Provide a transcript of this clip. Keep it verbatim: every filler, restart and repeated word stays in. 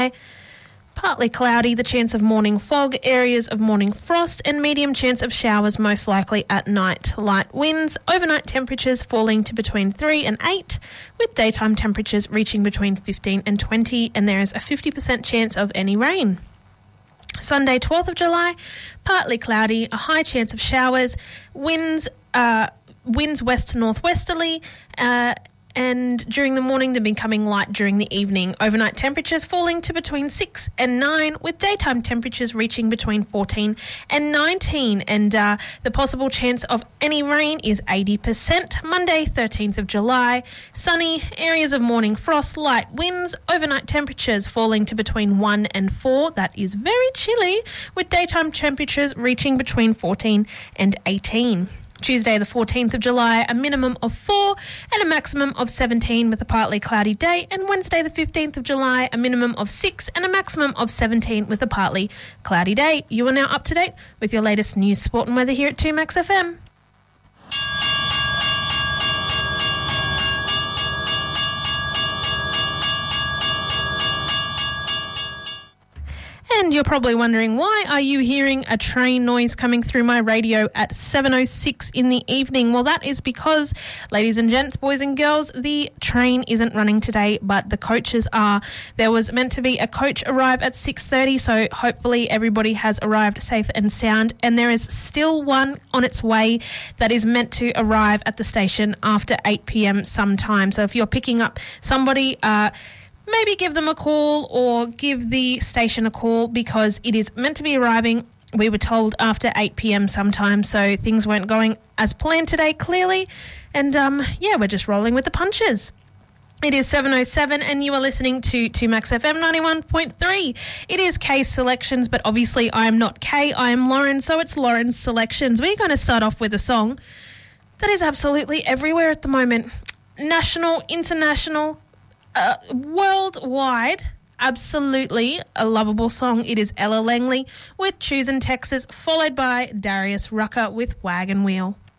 Partly cloudy, the chance of morning fog, areas of morning frost and medium chance of showers most likely at night. Light winds, overnight temperatures falling to between three and eight, with daytime temperatures reaching between fifteen and twenty, and there is a fifty percent chance of any rain. Sunday, twelfth of July, partly cloudy, a high chance of showers, winds, uh, winds west to northwesterly, uh, and during the morning they're becoming light during the evening. Overnight temperatures falling to between six and nine, with daytime temperatures reaching between fourteen and nineteen. And uh, the possible chance of any rain is eighty percent. Monday, thirteenth of July, sunny, areas of morning frost, light winds, overnight temperatures falling to between one and four. That is very chilly, with daytime temperatures reaching between fourteen and eighteen. Tuesday the fourteenth of July, a minimum of four and a maximum of seventeen with a partly cloudy day, and Wednesday the fifteenth of July, a minimum of six and a maximum of seventeen with a partly cloudy day. You are now up to date with your latest news, sport and weather here at two Max F M. And you're probably wondering, why are you hearing a train noise coming through my radio at seven oh six in the evening? Well, that is because, ladies and gents, boys and girls, the train isn't running today, but the coaches are. There was meant to be a coach arrive at six thirty, so hopefully everybody has arrived safe and sound, and there is still one on its way that is meant to arrive at the station after eight p.m. sometime. So if you're picking up somebody, uh, maybe give them a call or give the station a call, because it is meant to be arriving, we were told, after eight p.m. sometime, so things weren't going as planned today, clearly. And, um, yeah, we're just rolling with the punches. It is seven oh seven and you are listening to two Max F M ninety-one point three. It is Kay's Selections, but obviously I am not Kay, I am Lauren, so it's Lauren's Selections. We're going to start off with a song that is absolutely everywhere at the moment. National, international, Uh, worldwide, absolutely a lovable song. It is Ella Langley with Choosing Texas, followed by Darius Rucker with Wagon Wheel.